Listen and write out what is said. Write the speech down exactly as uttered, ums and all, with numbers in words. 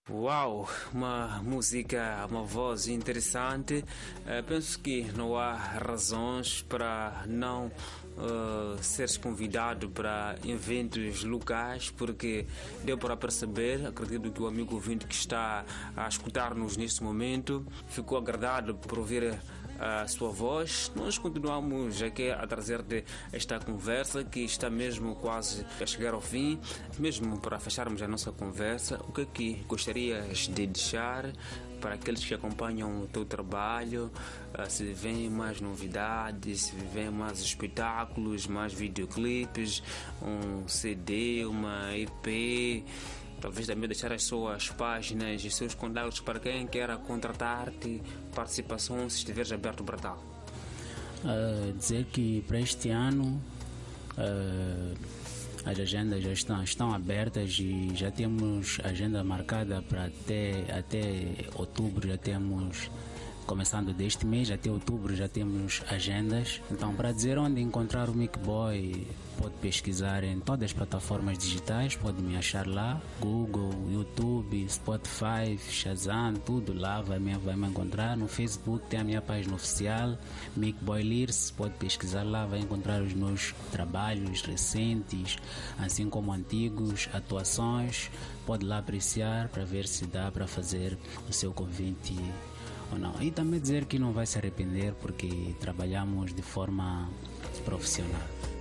Uau, uma música, uma voz interessante. Uh, penso que não há razões para não uh, seres convidado para eventos locais, porque deu para perceber, acredito que o amigo ouvinte que está a escutar-nos neste momento ficou agradado por ouvir a sua voz. Nós continuamos aqui a trazer-te esta conversa que está mesmo quase a chegar ao fim. Mesmo para fecharmos a nossa conversa, o que é que gostarias de deixar para aqueles que acompanham o teu trabalho? Se vêm mais novidades, se vêm mais espetáculos, mais videoclipes, um C D, uma E P, talvez também deixar as suas páginas e seus contatos para quem queira contratar-te, participação, se estiveres aberto para tal. Uh, dizer que para este ano uh, as agendas já estão, estão abertas e já temos agenda marcada para até, até outubro, já temos, começando deste mês até outubro, já temos agendas. Então, para dizer onde encontrar o Mick Boy, pode pesquisar em todas as plataformas digitais, pode me achar lá, Google, YouTube, Spotify, Shazam, tudo lá vai me, vai me encontrar. No Facebook tem a minha página oficial, Mick Boy Lyrics, pode pesquisar lá, vai encontrar os meus trabalhos recentes, assim como antigos, atuações, pode lá apreciar para ver se dá para fazer o seu convite ou não. E também dizer que não vai se arrepender porque trabalhamos de forma profissional.